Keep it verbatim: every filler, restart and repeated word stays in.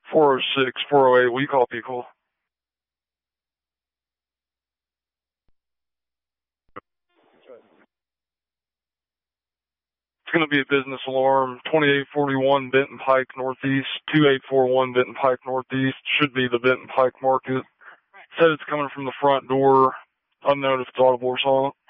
four oh six, four oh eight, we call people. It's going to be a business alarm, twenty-eight forty-one Benton Pike Northeast, twenty-eight forty-one Benton Pike Northeast. Should be the Benton Pike Market. Said it's coming from the front door. Unknown if it's audible or silent.